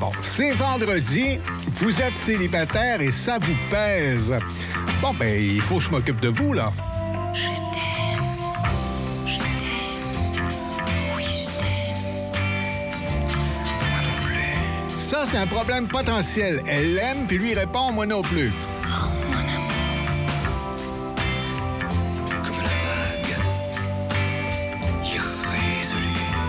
Bon, c'est vendredi, vous êtes célibataire et ça vous pèse. Bon, ben, il faut que je m'occupe de vous, là. Je t'aime, oui je t'aime, moi non plus. Ça, c'est un problème potentiel. Elle l'aime, puis lui répond, moi non plus. Oh mon amour, comme la vague, irrésolue.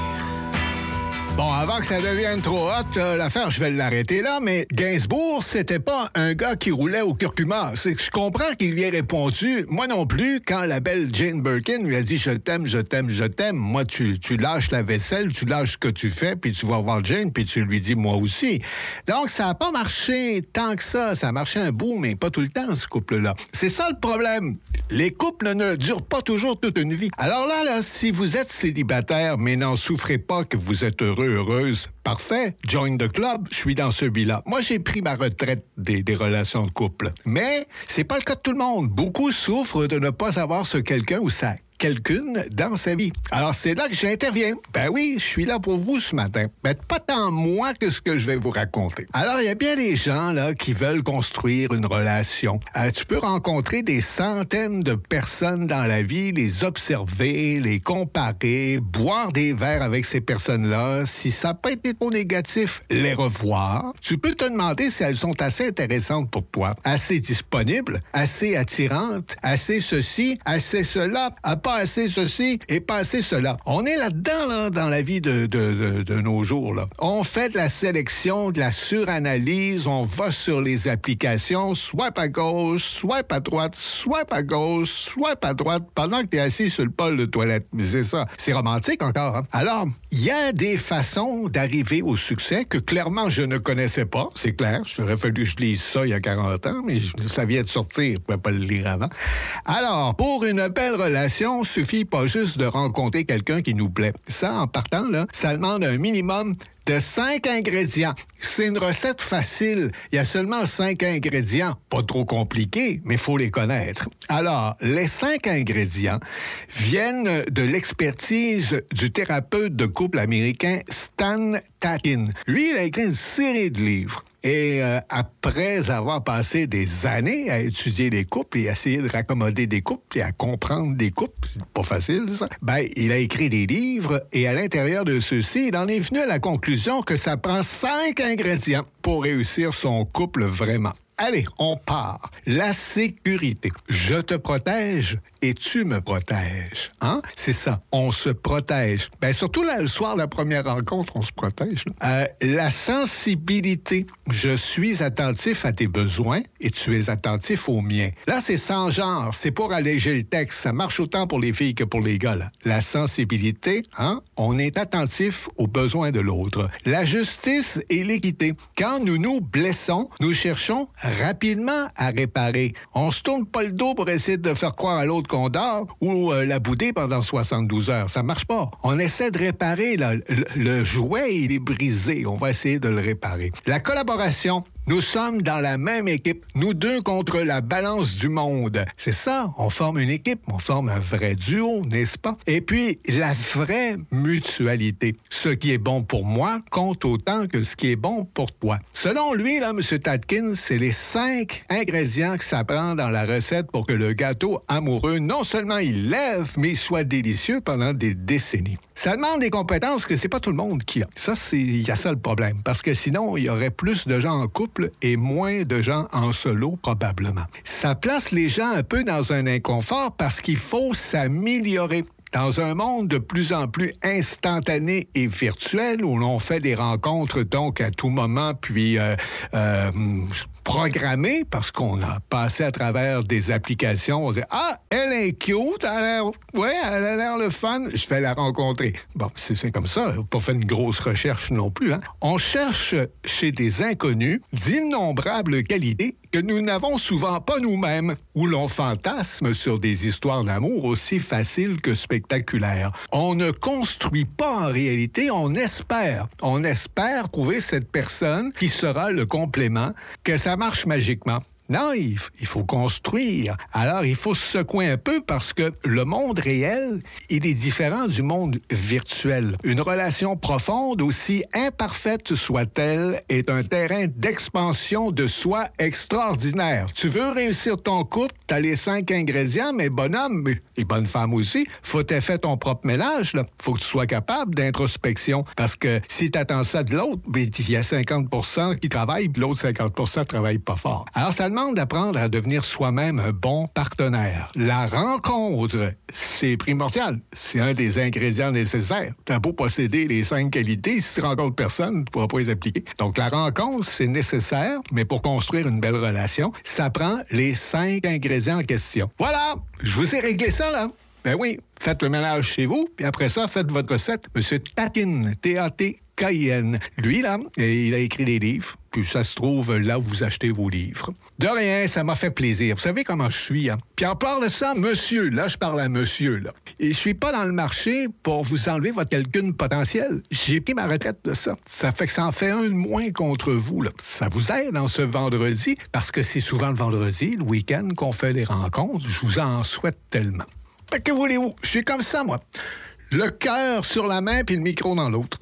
Bon, avant que ça devienne trop hot, l'affaire, je vais l'arrêter là, mais Gainsbourg, c'était pas un gars qui roulait au curcuma. C'est que je comprends qu'il lui ait répondu, moi non plus, quand la belle Jane Birkin lui a dit « Je t'aime, je t'aime, je t'aime ». Moi, tu lâches la vaisselle, tu lâches ce que tu fais, puis tu vas voir Jane, puis tu lui dis « Moi aussi ». Donc, ça a pas marché tant que ça. Ça a marché un bout, mais pas tout le temps, ce couple-là. C'est ça le problème. Les couples ne durent pas toujours toute une vie. Alors là, si vous êtes célibataire, mais n'en souffrez pas que vous êtes heureux, heureuse, parfait, join the club, je suis dans celui-là. Moi, j'ai pris ma retraite des relations de couple. Mais c'est pas le cas de tout le monde. Beaucoup souffrent de ne pas avoir ce quelqu'un ou ça quelqu'une dans sa vie. Alors, c'est là que j'interviens. Ben oui, je suis là pour vous ce matin. Mais pas tant moi que ce que je vais vous raconter. Alors, il y a bien des gens là qui veulent construire une relation. Tu peux rencontrer des centaines de personnes dans la vie, les observer, les comparer, boire des verres avec ces personnes-là. Si ça n'a pas été trop négatif, les revoir. Tu peux te demander si elles sont assez intéressantes pour toi, assez disponibles, assez attirantes, assez ceci, assez cela, pas assez ceci et pas assez cela. On est là-dedans, là, dans la vie de nos jours, là. On fait de la sélection, de la suranalyse, on va sur les applications, swipe à gauche, swipe à droite, swipe à gauche, swipe à droite, pendant que tu es assis sur le bol de toilette. Mais c'est ça. C'est romantique encore, hein? Alors, il y a des façons d'arriver au succès que clairement je ne connaissais pas, c'est clair. J'aurais fallu que je lise ça il y a 40 ans, mais ça vient de sortir, je ne pouvais pas le lire avant. Alors, pour une belle relation, suffit pas juste de rencontrer quelqu'un qui nous plaît. Ça, en partant, là, ça demande un minimum de 5 ingrédients. C'est une recette facile. Il y a seulement 5 ingrédients. Pas trop compliqués, mais il faut les connaître. Alors, les 5 ingrédients viennent de l'expertise du thérapeute de couple américain Stan Tatkin. Lui, il a écrit une série de livres. Et après avoir passé des années à étudier les couples et à essayer de raccommoder des couples et à comprendre des couples, c'est pas facile, ça, ben, il a écrit des livres et à l'intérieur de ceux-ci, il en est venu à la conclusion que ça prend 5 ingrédients pour réussir son couple vraiment. Allez, on part. La sécurité. Je te protège et tu me protèges. Hein? C'est ça. On se protège. Ben, surtout là, le soir de la première rencontre, on se protège. La sensibilité. Je suis attentif à tes besoins et tu es attentif aux miens. Là, c'est sans genre. C'est pour alléger le texte. Ça marche autant pour les filles que pour les gars, là. La sensibilité, hein? On est attentif aux besoins de l'autre. La justice et l'équité. Quand nous nous blessons, nous cherchons rapidement à réparer. On se tourne pas le dos pour essayer de faire croire à l'autre qu'on dort ou la bouder pendant 72 heures. Ça marche pas. On essaie de réparer. Là. Le jouet, il est brisé. On va essayer de le réparer. La collaboration. Nous sommes dans la même équipe, nous deux contre la balance du monde. C'est ça, on forme une équipe, on forme un vrai duo, n'est-ce pas? Et puis, la vraie mutualité. Ce qui est bon pour moi compte autant que ce qui est bon pour toi. Selon lui, là, M. Tatkin, c'est les 5 ingrédients que ça prend dans la recette pour que le gâteau amoureux, non seulement il lève, mais il soit délicieux pendant des décennies. Ça demande des compétences que c'est pas tout le monde qui a. Ça, il y a ça le problème. Parce que sinon, il y aurait plus de gens en couple et moins de gens en solo, probablement. Ça place les gens un peu dans un inconfort parce qu'il faut s'améliorer. Dans un monde de plus en plus instantané et virtuel, où l'on fait des rencontres donc à tout moment, puis programmées, parce qu'on a passé à travers des applications, on dit « Ah, elle est cute, elle a l'air le fun, je vais la rencontrer. » Bon, c'est comme ça, on n'a pas fait une grosse recherche non plus. Hein? On cherche chez des inconnus d'innombrables qualités que nous n'avons souvent pas nous-mêmes, où l'on fantasme sur des histoires d'amour aussi faciles que spectaculaires. On ne construit pas en réalité, on espère. On espère trouver cette personne qui sera le complément, que ça marche magiquement. Non, il faut construire. Alors, il faut se secouer un peu parce que le monde réel, il est différent du monde virtuel. Une relation profonde, aussi imparfaite soit-elle, est un terrain d'expansion de soi extraordinaire. Tu veux réussir ton couple, t'as les 5 ingrédients, mais bonhomme et bonne femme aussi, faut que t'aies fait ton propre ménage. Là. Faut que tu sois capable d'introspection. Parce que si t'attends ça de l'autre, il y a 50 qui travaillent, puis l'autre 50 ne travaillent pas fort. Alors, ça demande d'apprendre à devenir soi-même un bon partenaire. La rencontre, c'est primordial. C'est un des ingrédients nécessaires. T'as beau posséder les 5 qualités, si tu rencontres personne, tu ne pourras pas les appliquer. Donc, la rencontre, c'est nécessaire, mais pour construire une belle relation, ça prend les 5 ingrédients en question. Voilà! Je vous ai réglé ça, là. Ben oui, faites le ménage chez vous, puis après ça, faites votre recette. Monsieur Tatin, T-A-T-K-I-N. Lui, là, il a écrit des livres, puis ça se trouve là où vous achetez vos livres. De rien, ça m'a fait plaisir. Vous savez comment je suis, hein? Puis en parle de ça, monsieur, là, je parle à monsieur, là. Et je suis pas dans le marché pour vous enlever votre calcul potentiel. J'ai pris ma retraite de ça. Ça fait que ça en fait un de moins contre vous, là. Ça vous aide en ce vendredi, parce que c'est souvent le vendredi, le week-end, qu'on fait les rencontres. Je vous en souhaite tellement. Que voulez-vous? Je suis comme ça, moi. Le cœur sur la main puis le micro dans l'autre.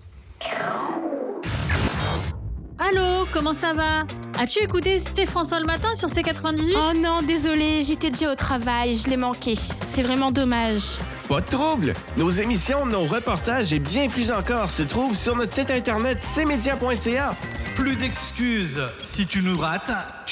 Allô, comment ça va? As-tu écouté C'était François le matin sur C98? Oh non, désolé, j'étais déjà au travail, je l'ai manqué. C'est vraiment dommage. Pas de trouble! Nos émissions, nos reportages et bien plus encore se trouvent sur notre site internet cmedia.ca. Plus d'excuses. Si tu nous rates,